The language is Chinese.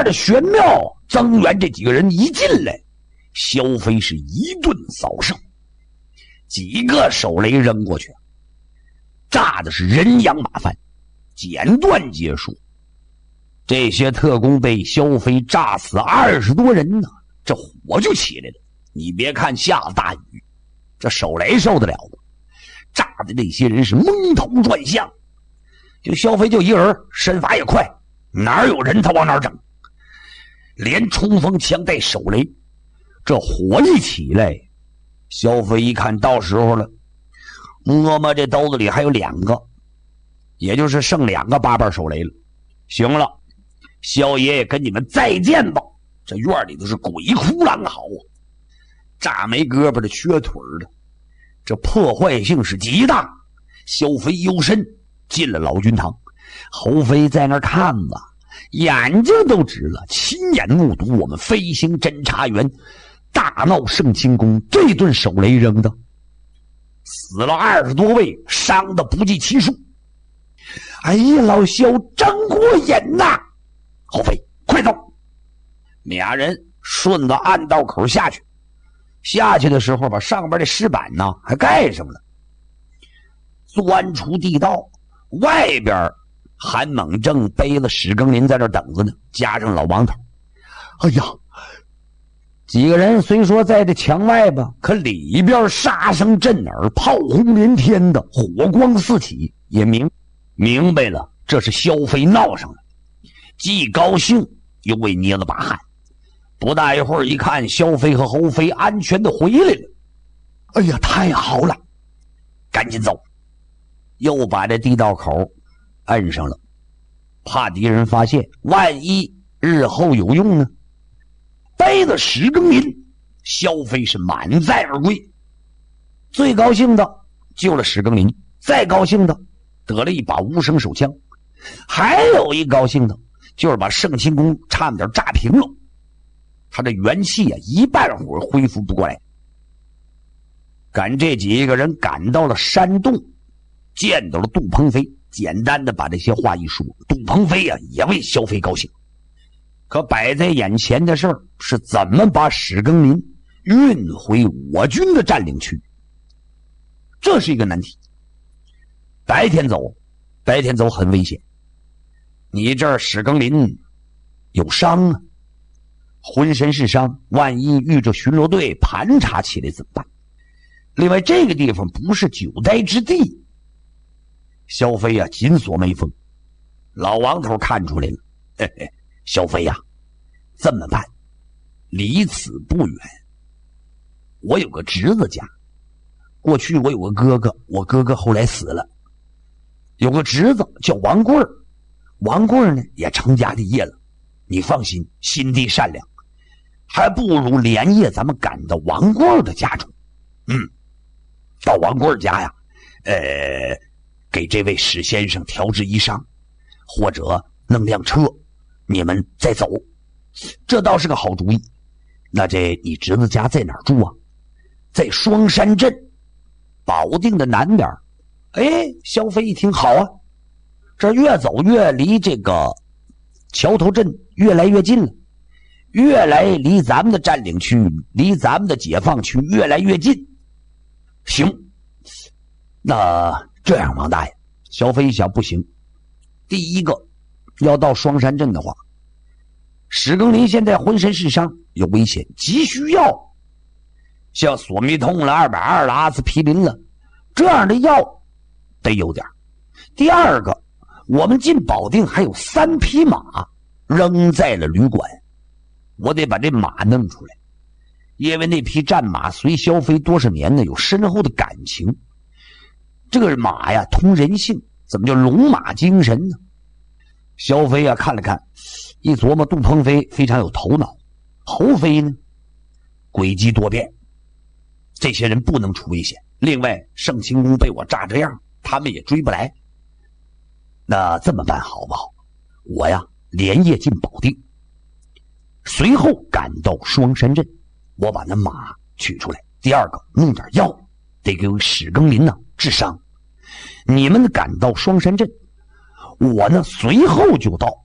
边的玄妙增援这几个人一进来，萧飞是一顿扫射，几个手雷扔过去，炸的是人仰马翻，简短结束。这些特工被萧飞炸死20多人呢，这火就起来了。你别看下了大雨，这手雷受得了吗？炸的那些人是蒙头转向，就萧飞就一个人，身法也快，哪有人他往哪整，连冲锋枪带手雷，这火一起来，萧飞一看到时候了，摸摸这兜子里还有2个，也就是剩2个8瓣手雷了。行了，萧爷爷跟你们再见吧。这院里头是鬼哭狼嚎啊，炸没胳膊的，缺腿的，这破坏性是极大。萧飞幽身进了老君堂，侯飞在那儿看吧，眼睛都直了，亲眼目睹我们飞行侦察员大闹圣清宫，这顿手雷扔的死了20多位，伤的不计其数。哎呀，老萧真过瘾呐！侯飞，快走！俩人顺着暗道口下去，下去的时候把上边的石板呢还盖上了，钻出地道，外边韩猛正背了史更林在这等着呢，加上老王头。哎呀，几个人虽说在这墙外吧，可里边杀声震耳，炮轰连天的，火光四起，也明白了这是萧飞闹上了，既高兴又为捏了把汗。不大一会儿一看萧飞和侯飞安全的回来了，哎呀，太好了，赶紧走。又把这地道口摁上了，怕敌人发现，万一日后有用呢。背了史更林，萧飞是满载而归。最高兴的救了史更林，再高兴的得了一把无声手枪，还有一高兴的就是把圣清宫差点炸平了。他的元气啊，一半会儿恢复不过来。赶这几个人赶到了山洞，见到了杜鹏飞，简单的把这些话一说，杜鹏飞啊也为萧飞高兴。可摆在眼前的事儿是怎么把史更林运回我军的占领区，这是一个难题。白天走很危险，你这儿史更林有伤啊，浑身是伤，万一遇着巡逻队盘查起来怎么办？另外这个地方不是久待之地。萧飞啊紧锁眉峰，老王头看出来了，嘿嘿，萧飞呀，这么办？离此不远，我有个侄子家，过去我有个哥哥，我哥哥后来死了，有个侄子叫王贵儿，王贵儿呢也成家立业了。你放心，心地善良，还不如连夜咱们赶到王贵儿的家中。到王贵儿家呀，给这位史先生调治衣裳，或者弄辆车，你们再走，这倒是个好主意。那这你侄子家在哪儿住啊？在双山镇，保定的南边。萧飞一听，好啊，这越走越离这个桥头镇越来越近了，越来离咱们的占领区，离咱们的解放区越来越近。行，那这样，王大爷，萧飞一想，不行，第一个要到双山镇的话，史更林现在浑身是伤，有危险，急需药，像索密痛了、220了、阿司匹林了，这样的药得有点。第二个，我们进保定还有3匹马扔在了旅馆，我得把这马弄出来，因为那匹战马随萧飞多少年呢，有深厚的感情。这个马呀通人性，怎么叫龙马精神呢？萧飞啊看了看，一琢磨，杜鹏飞非常有头脑，侯飞呢诡计多变，这些人不能出危险。另外圣清宫被我炸这样，他们也追不来。那这么办好不好？我呀连夜进保定，随后赶到双山镇，我把那马取出来。第二个，弄点药，得给史更林呢治伤。你们赶到双山镇，我呢随后就到，